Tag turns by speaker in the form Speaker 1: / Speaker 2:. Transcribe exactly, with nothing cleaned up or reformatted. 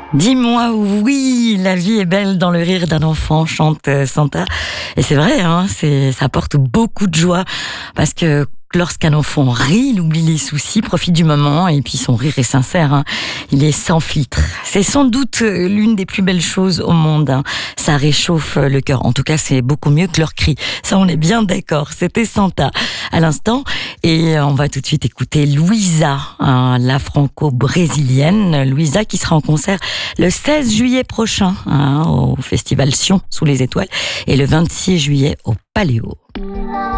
Speaker 1: Dis-moi oui, la vie est belle dans le rire d'un enfant, chante euh, Santa. Et c'est vrai, hein, c'est, ça apporte beaucoup de joie parce que lorsqu'un enfant rit, il oublie les soucis, profite du moment et puis son rire est sincère, hein. Il est sans filtre. C'est sans doute l'une des plus belles choses au monde, hein. Ça réchauffe le cœur. En tout cas, c'est beaucoup mieux que leurs cris. Ça, on est bien d'accord. C'était Santa à l'instant. Et on va tout de suite écouter Louisa, hein, la franco-brésilienne. Louisa qui sera en concert le seize juillet prochain, hein, au Festival Sion sous les étoiles et le vingt-six juillet au Paléo.